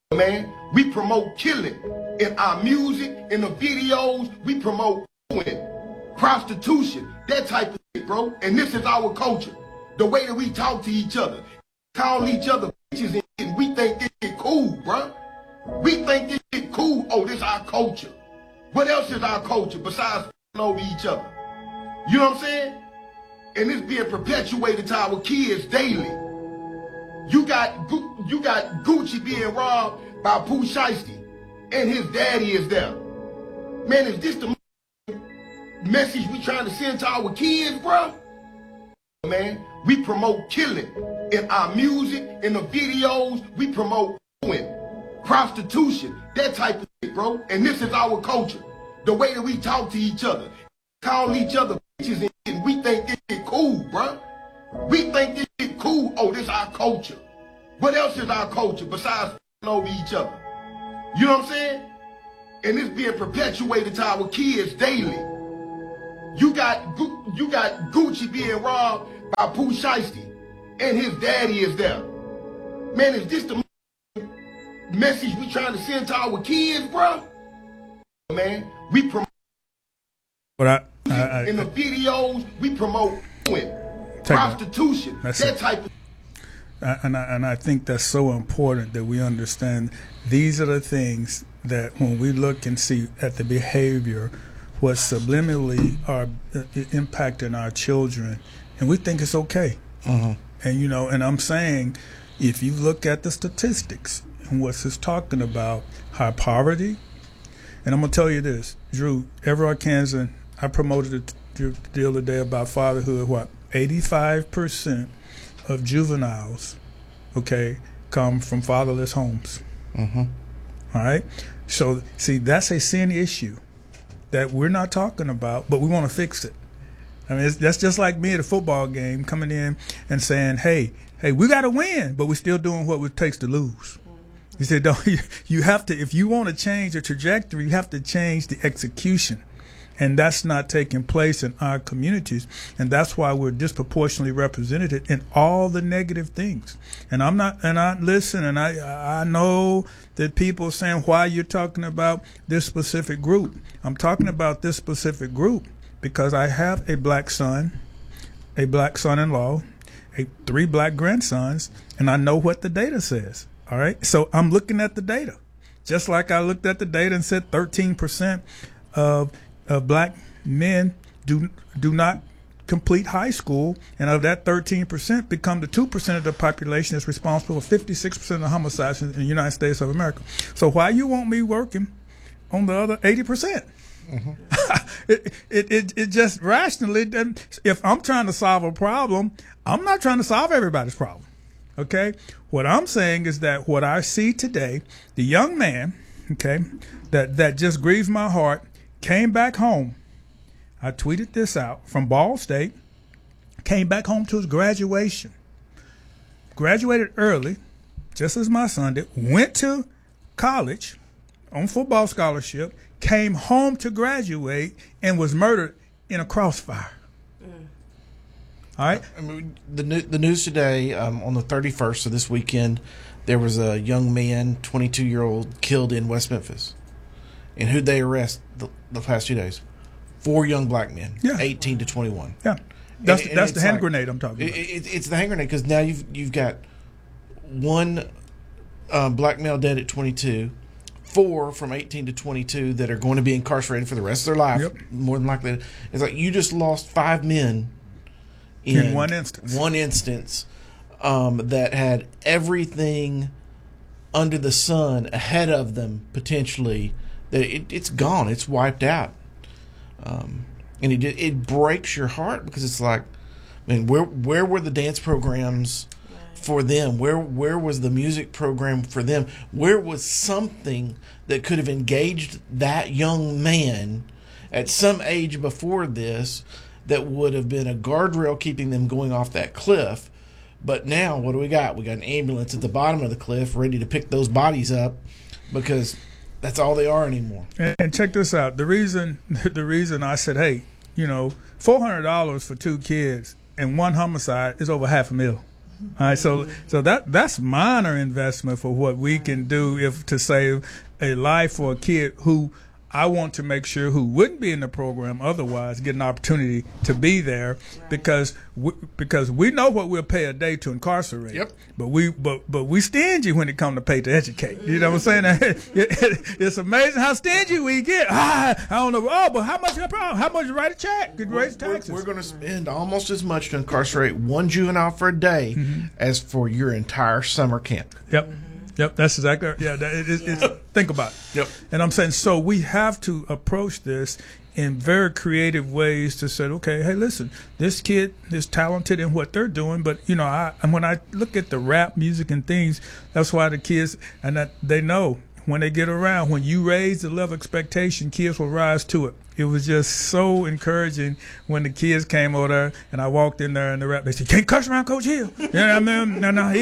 Man, we promote killing in our music, in the videos. We promote prostitution, that type of shit, bro. And this is our culture. The way that we talk to each other, call each other bitches, and we think this shit cool, bro. We think this shit cool. Oh, this our culture. What else is our culture besides over each other? You know what I'm saying? And it's being perpetuated to our kids daily. You got Gucci being robbed by Pooh Shiesty, and his daddy is there. Man, is this the message we trying to send to our kids, bro? Man, we promote killing in our music, in the videos. We promote prostitution, that type of shit, bro. And this is our culture. The way that we talk to each other, call each other bitches, and we think this shit cool, bro. We think this shit cool. Oh, this our culture. What else is our culture besides over each other? You know what I'm saying? And it's being perpetuated to our kids daily. You got Gucci being robbed by Pooh Shiesty, and his daddy is there. Man, is this the message we trying to send to our kids, bro? Man, we promote in the videos. We promote prostitution, that type of. And I think that's so important that we understand these are the things that when we look and see at the behavior, what subliminally are impacting our children, and we think it's okay. And and I'm saying, if you look at the statistics and what it's talking about, high poverty, and I'm gonna tell you this, Drew, Everett, Arkansas, I promoted it the other day about fatherhood. What 85% of juveniles, come from fatherless homes. All right, so see, that's a sin issue that we're not talking about, but we want to fix it. I mean, that's just like me at a football game coming in and saying, hey, we got to win, but we're still doing what it takes to lose. You said, you have to, if you want to change the trajectory, you have to change the execution. And that's not taking place in our communities. And that's why we're disproportionately represented in all the negative things. And I know that people are saying, why you're talking about this specific group. I'm talking about this specific group because I have a black son, a black son-in-law, 3 black grandsons, and I know what the data says. All right. So I'm looking at the data, just like I looked at the data and said 13% of black men do not complete high school, and of that 13% become the 2% of the population that's responsible for 56% of the homicides in the United States of America. So why you want me working on the other 80%? It just rationally doesn't. If I'm trying to solve a problem, I'm not trying to solve everybody's problem. Okay, what I'm saying is that what I see today, the young man, that just grieves my heart, came back home. I tweeted this out from Ball State. Came back home to his graduation. Graduated early, just as my son did. Went to college on football scholarship. Came home to graduate and was murdered in a crossfire. All right. I mean, the news today on the 31st of this weekend, there was a young man, 22-year-old, killed in West Memphis. And who'd they arrest the past 2 days? 4 young black men, 18 to 21. Yeah, that's the hand grenade I'm talking about. It's the hand grenade because now you've got 1 black male dead at 22, 4 from 18 to 22 that are going to be incarcerated for the rest of their life. Yep. More than likely, it's like you just lost 5 men in one instance. One instance that had everything under the sun ahead of them potentially. That it's gone, it's wiped out, and it breaks your heart because it's like, I mean, where were the dance programs for them? Where was the music program for them? Where was something that could have engaged that young man at some age before this that would have been a guardrail keeping them going off that cliff? But now what do we got? We got an ambulance at the bottom of the cliff ready to pick those bodies up because that's all they are anymore. And check this out. The reason I said, hey, $400 for 2 kids and 1 homicide is over $500,000. All right, so that's minor investment for what we can do if to save a life for a kid who I want to make sure who wouldn't be in the program otherwise get an opportunity to be there, because we know what we'll pay a day to incarcerate. Yep. But we stingy when it comes to pay to educate. You know what I'm saying? It's amazing how stingy we get. I don't know. Oh, but how much you write a check? Could raise taxes. We're going to spend almost as much to incarcerate one juvenile for a day as for your entire summer camp. Yep, that's exactly. Yeah, think about it. Yep. And I'm saying, so we have to approach this in very creative ways to say, okay, hey, listen, this kid is talented in what they're doing, but when I look at the rap music and things, that's why the kids and that they know when they get around, when you raise the level of expectation, kids will rise to it. It was just so encouraging when the kids came over there and I walked in there and the rap, they said, "Can't cuss around Coach Hill." You know what I mean? No,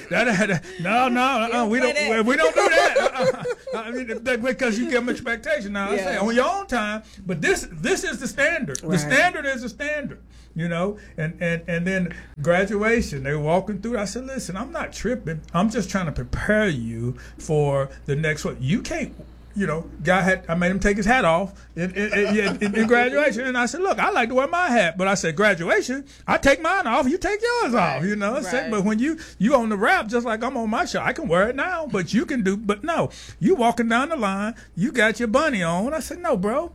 we don't do that. I mean, because you give them expectation. Now I say on your own time, but this is the standard. Right. The standard is the standard. And then graduation, they were walking through. I said, "Listen, I'm not tripping. I'm just trying to prepare you for the next one. You can't." I made him take his hat off in graduation. And I said, look, I like to wear my hat. But I said, graduation, I take mine off, you take yours off, I said, but when you on the rap, just like I'm on my show, I can wear it now, but you can but no, you walking down the line, you got your bunny on. I said, no, bro,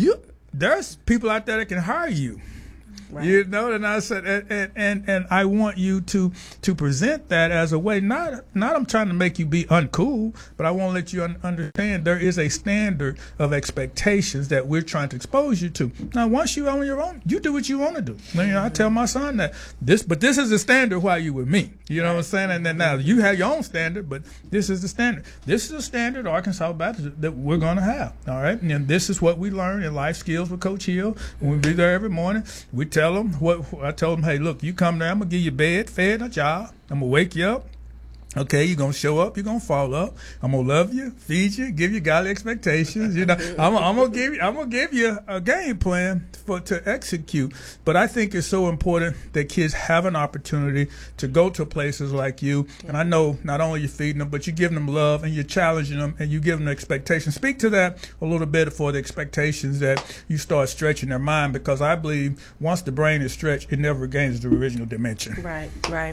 there's people out there that can hire you. Right. And I said, and I want you to present that as a way, not I'm trying to make you be uncool, but I want to let you understand there is a standard of expectations that we're trying to expose you to. Now, once you're on your own, you do what you want to do. I tell my son that this is the standard while you with me. You know what I'm saying? And then now you have your own standard, but this is the standard. This is the standard Arkansas Baptist that we're going to have. All right. And this is what we learn in life skills with Coach Hill. When we be there every morning, we tell them I told them, hey, look, you come there, I'm gonna give you bed, fed, a job. I'm gonna wake you up. Okay, you're going to show up, you're going to fall up. I'm going to love you, feed you, give you godly expectations. I'm going to give you a game plan to execute. But I think it's so important that kids have an opportunity to go to places like you. And I know not only you're feeding them, but you're giving them love and you're challenging them and you give them expectations. Speak to that a little bit for the expectations that you start stretching their mind, because I believe once the brain is stretched, it never regains the original dimension. Right.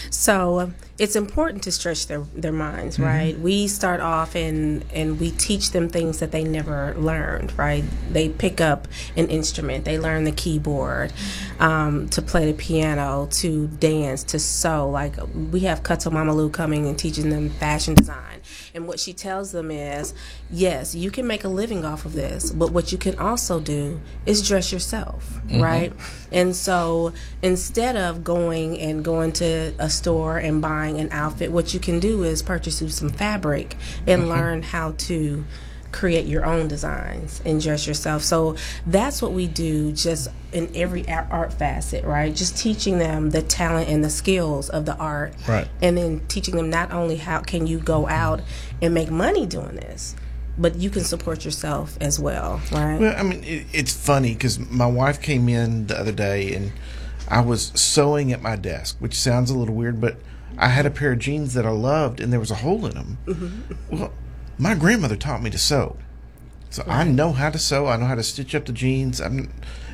So it's important to stretch their minds, right? We start off and we teach them things that they never learned, right? They pick up an instrument, they learn the keyboard, to play the piano, to dance, to sew. Like we have Kato Mamalu coming and teaching them fashion design. And what she tells them is, yes, you can make a living off of this, but what you can also do is dress yourself, right? And so instead of going to a store and buying an outfit, what you can do is purchase you some fabric and learn how to create your own designs and dress yourself. So that's what we do just in every art facet, right? Just teaching them the talent and the skills of the art. Right. And then teaching them not only how can you go out and make money doing this, but you can support yourself as well, right? Well, I mean, it's funny because my wife came in the other day and I was sewing at my desk, which sounds a little weird, but I had a pair of jeans that I loved and there was a hole in them. Well, my grandmother taught me to sew, so I know how to sew. I know how to stitch up the jeans. And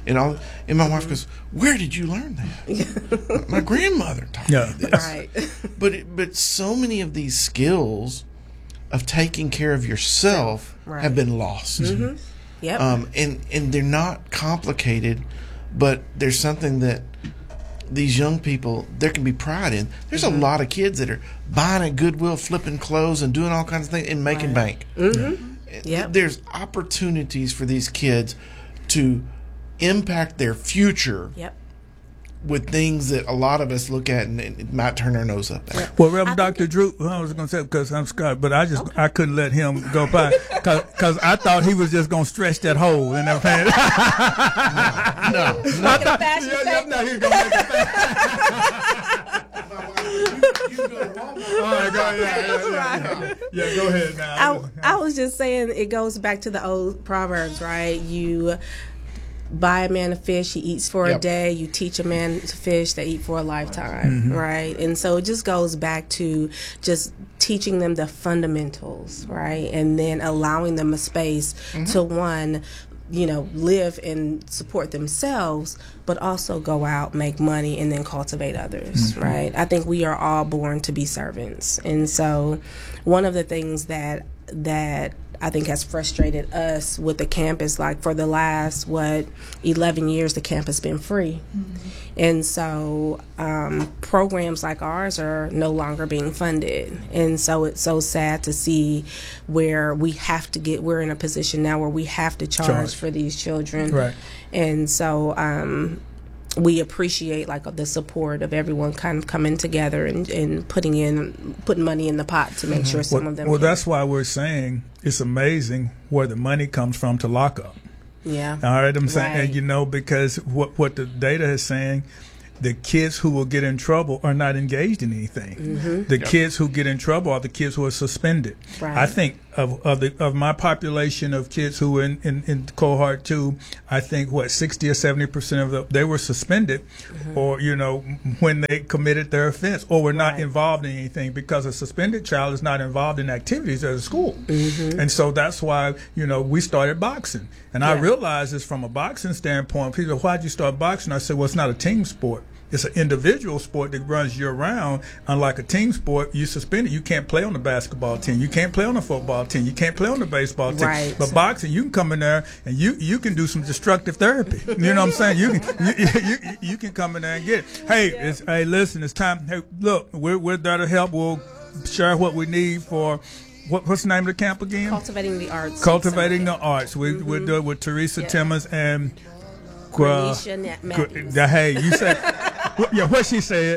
my wife goes, "Where did you learn that?" My grandmother taught me this. Right. But so many of these skills of taking care of yourself have been lost. Yep. And they're not complicated, but there's something that these young people, there can be pride in. There's a lot of kids that are buying at Goodwill, flipping clothes and doing all kinds of things and making bank. Yep. There's opportunities for these kids to impact their future with things that a lot of us look at and it might turn our nose up at. Well, Reverend Dr. Drew, I was going to say, because I'm Scott, but I couldn't let him go by because I thought he was just going to stretch that hole in that pants. No. I thought he was going to make a You go to Walmart. All right, go ahead. Yeah, go ahead now. I was just saying, it goes back to the old Proverbs, right? buy a man a fish, he eats for a Yep. day. You teach a man to fish, they eat for a lifetime, right? And so it just goes back to just teaching them the fundamentals, right? And then allowing them a space to, one, live and support themselves, but also go out, make money, and then cultivate others, right? I think we are all born to be servants. And so one of the things that I think has frustrated us with the campus, like for the last 11 years the camp has been free. And so programs like ours are no longer being funded, and so it's so sad to see where we're in a position now where we have to charge for these children, Right. and so we appreciate like the support of everyone kind of coming together and putting money in the pot to make sure some of them Well, can. that's why we're saying it's amazing where the money comes from to lock up. Yeah. All right, I'm saying, Right. and, because what the data is saying, the kids who will get in trouble are not engaged in anything. The kids who get in trouble are the kids who are suspended. Right. I think of my population of kids who were in cohort 2, I think 60 or 70% of them, they were suspended, or when they committed their offense, or were not Right. involved in anything, because a suspended child is not involved in activities at a school. And so that's why we started boxing. And I Yeah. realized this from a boxing standpoint. People, why'd you start boxing? I said, well, it's not a team sport. It's an individual sport that runs year round. Unlike a team sport, you suspended. You can't play on the basketball team. You can't play on the football team. You can't play on the baseball team. Right. But boxing, you can come in there and you can do some destructive therapy. You know what I'm saying? You can come in there and get it. Hey, listen, it's time. Hey, look, we're there to help. We'll share what we need for. What's the name of the camp again? Cultivating the Arts. Cultivating the Arts. We're doing it with Teresa Timmons and Granisha Matthews. Hey, you said, what she said.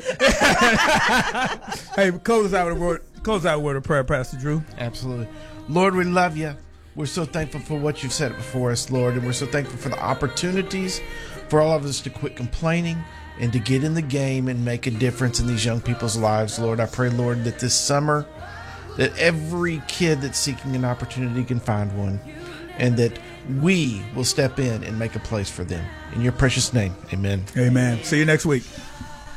Hey, close out with a word of prayer, Pastor Drew. Absolutely. Lord, we love you. We're so thankful for what you've set before us, Lord, and we're so thankful for the opportunities for all of us to quit complaining and to get in the game and make a difference in these young people's lives, Lord. I pray, Lord, that this summer, that every kid that's seeking an opportunity can find one, and that we will step in and make a place for them. In your precious name, amen. Amen. See you next week.